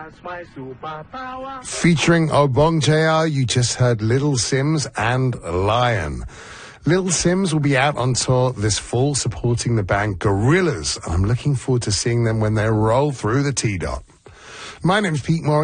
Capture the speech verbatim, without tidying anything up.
That's my superpower. Featuring Obong J R, you just heard Little Sims and Lion. Little Sims will be out on tour this fall supporting the band Gorillaz, and I'm looking forward to seeing them when they roll through the T-Dot. My name's Pete Morris.